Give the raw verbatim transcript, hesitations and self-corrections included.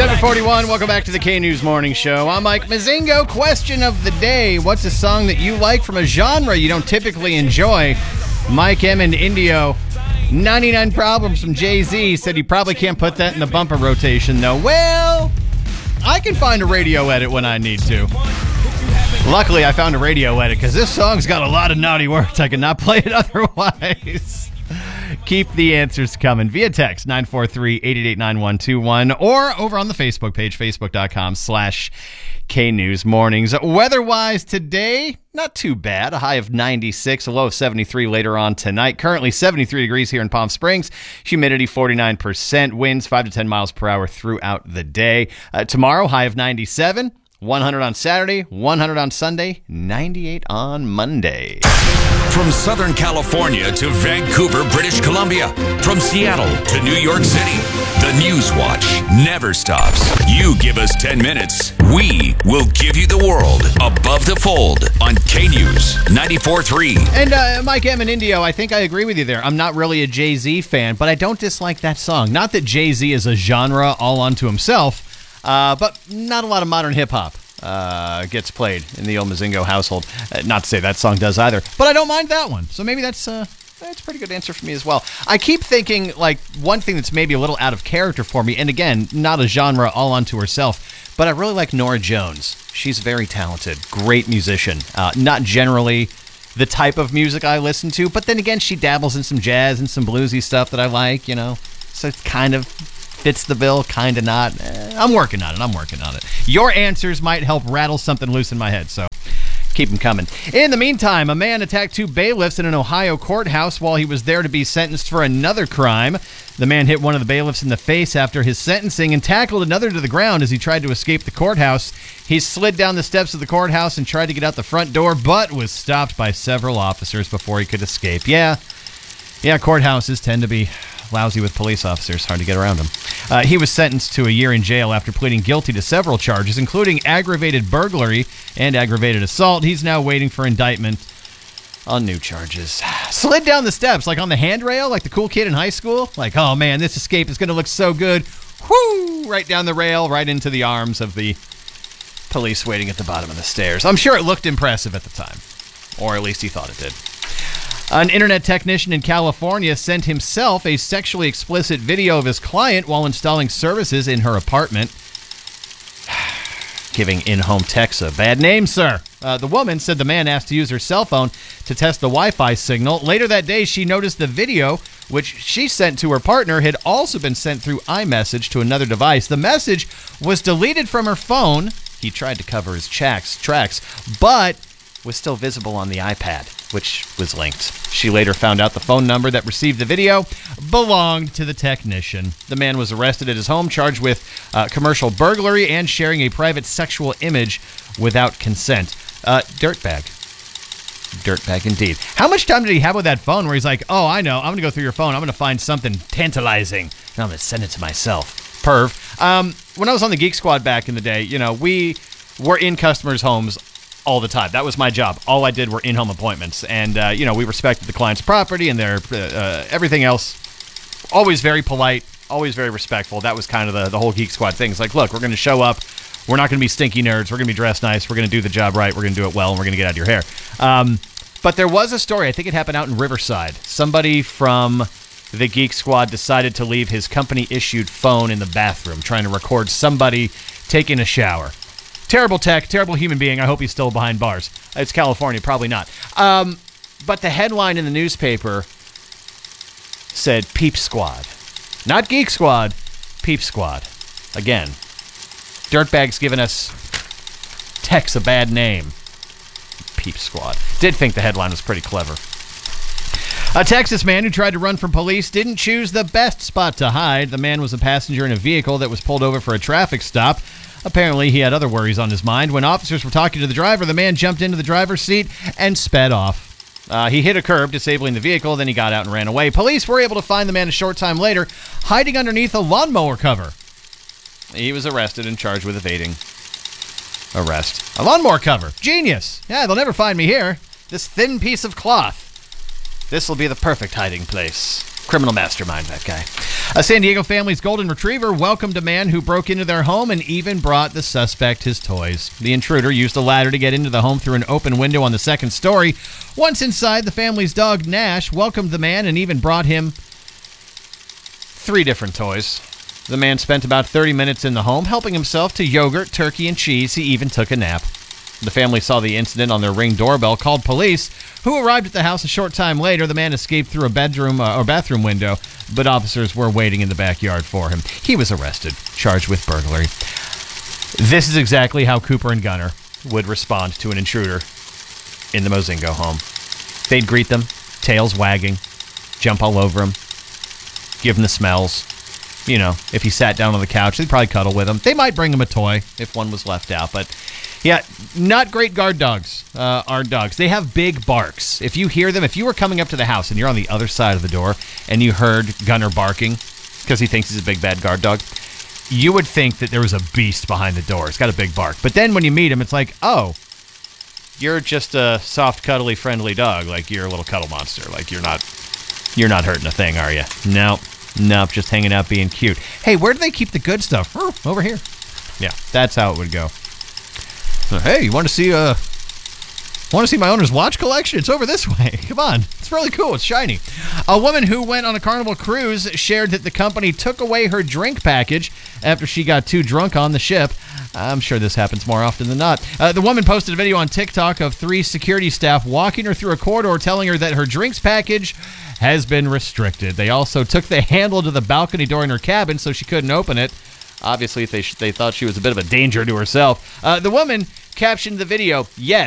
seven forty-one, welcome back to the K-News Morning Show. I'm Mike Mazingo. Question of the day, what's a song that you like from a genre you don't typically enjoy? Mike M. and Indio, ninety-nine Problems from Jay-Z, said he probably can't put that in the bumper rotation, though. Well, I can find a radio edit when I need to. Luckily, I found a radio edit, because this song's got a lot of naughty words. I could not play it otherwise. Keep the answers coming via text, nine four three, eight eight eight, nine one two one, or over on the Facebook page, facebook.com slash K-News Mornings. Weather-wise today, not too bad. A high of ninety-six, a low of seventy-three later on tonight. Currently seventy-three degrees here in Palm Springs. Humidity forty-nine percent. Winds five to ten miles per hour throughout the day. Uh, tomorrow, high of ninety-seven. one hundred on Saturday, one hundred on Sunday, ninety-eight on Monday. From Southern California to Vancouver, British Columbia. From Seattle to New York City. The News Watch never stops. You give us ten minutes, we will give you the world. Above the Fold on K-News ninety-four point three. And uh, Mike M. and Indio, I think I agree with you there. I'm not really a Jay-Z fan, but I don't dislike that song. Not that Jay-Z is a genre all unto himself, uh, but not a lot of modern hip-hop uh, gets played in the old Mazingo household. Uh, not to say that song does either, but I don't mind that one. So maybe that's... Uh, That's a pretty good answer for me as well. I keep thinking, like, one thing that's maybe a little out of character for me, and again, not a genre all unto herself, but I really like Norah Jones. She's very talented, great musician. Uh, not generally the type of music I listen to, but then again, she dabbles in some jazz and some bluesy stuff that I like, you know, so it kind of fits the bill, kind of not. Eh, I'm working on it, I'm working on it. Your answers might help rattle something loose in my head, so... keep them coming. In the meantime, a man attacked two bailiffs in an Ohio courthouse while he was there to be sentenced for another crime. The man hit one of the bailiffs in the face after his sentencing and tackled another to the ground as he tried to escape the courthouse. He slid down the steps of the courthouse and tried to get out the front door, but was stopped by several officers before he could escape. Yeah, yeah, courthouses tend to be lousy with police officers. Hard to get around them. Uh, he was sentenced to a year in jail after pleading guilty to several charges, including aggravated burglary and aggravated assault. He's now waiting for indictment on new charges. Slid down the steps, like on the handrail, like the cool kid in high school. Like, oh man, this escape is going to look so good. Whoo! Right down the rail, right into the arms of the police waiting at the bottom of the stairs. I'm sure it looked impressive at the time, or at least he thought it did. An internet technician in California sent himself a sexually explicit video of his client while installing services in her apartment. Giving in-home techs a bad name, sir. Uh, the woman said the man asked to use her cell phone to test the Wi-Fi signal. Later that day, she noticed the video, which she sent to her partner, had also been sent through iMessage to another device. The message was deleted from her phone. He tried to cover his tracks, tracks, but was still visible on the iPad, which was linked. She later found out the phone number that received the video belonged to the technician. The man was arrested at his home, charged with uh, commercial burglary and sharing a private sexual image without consent. Uh, dirtbag. Dirtbag indeed. How much time did he have with that phone where he's like, oh, I know, I'm going to go through your phone, I'm going to find something tantalizing, and I'm going to send it to myself. Perv. Um, when I was on the Geek Squad back in the day, you know, we were in customers' homes all the time. That was my job. All I did were in-home appointments. And, uh, you know, we respected the client's property and their uh, everything else. Always very polite, always very respectful. That was kind of the, the whole Geek Squad thing. It's like, look, we're going to show up. We're not going to be stinky nerds. We're going to be dressed nice. We're going to do the job right. We're going to do it well, and we're going to get out of your hair. Um, but there was a story. I think it happened out in Riverside. Somebody from the Geek Squad decided to leave his company-issued phone in the bathroom, trying to record somebody taking a shower. Terrible tech, terrible human being. I hope he's still behind bars. It's California, probably not. Um, but the headline in the newspaper said Peep Squad. Not Geek Squad, Peep Squad. Again, dirtbags giving us techs a bad name. Peep Squad. Did think the headline was pretty clever. A Texas man who tried to run from police didn't choose the best spot to hide. The man was a passenger in a vehicle that was pulled over for a traffic stop. Apparently, he had other worries on his mind. When officers were talking to the driver, the man jumped into the driver's seat and sped off. Uh, he hit a curb, disabling the vehicle, then he got out and ran away. Police were able to find the man a short time later, hiding underneath a lawnmower cover. He was arrested and charged with evading arrest. A lawnmower cover. Genius. Yeah, they'll never find me here. This thin piece of cloth. This will be the perfect hiding place. Criminal mastermind, that guy. A San Diego family's golden retriever welcomed a man who broke into their home and even brought the suspect his toys. The intruder used a ladder to get into the home through an open window on the second story. Once inside, the family's dog, Nash, welcomed the man and even brought him three different toys. The man spent about thirty minutes in the home, helping himself to yogurt, turkey, and cheese. He even took a nap. The family saw the incident on their Ring doorbell, called police, who arrived at the house a short time later. The man escaped through a bedroom uh, or bathroom window, but officers were waiting in the backyard for him. He was arrested, charged with burglary. This is exactly how Cooper and Gunner would respond to an intruder in the Mozingo home. They'd greet them, tails wagging, jump all over him, give him the smells. You know, if he sat down on the couch, they'd probably cuddle with him. They might bring him a toy if one was left out, but yeah, not great guard dogs, uh, our dogs. They have big barks. If you hear them, if you were coming up to the house and you're on the other side of the door and you heard Gunner barking because he thinks he's a big bad guard dog, you would think that there was a beast behind the door. It's got a big bark. But then when you meet him, it's like, oh, you're just a soft, cuddly, friendly dog. Like you're a little cuddle monster. Like you're not, you're not hurting a thing, are you? No, nope, just hanging out being cute. Hey, where do they keep the good stuff? Oh, over here. Yeah, that's how it would go. Hey, you want to see uh, want to see my owner's watch collection? It's over this way. Come on. It's really cool. It's shiny. A woman who went on a Carnival cruise shared that the company took away her drink package after she got too drunk on the ship. I'm sure this happens more often than not. Uh, the woman posted a video on TikTok of three security staff walking her through a corridor telling her that her drinks package has been restricted. They also took the handle to the balcony door in her cabin so she couldn't open it. Obviously, they, sh- they thought she was a bit of a danger to herself. Uh, the woman captioned the video, "Yes,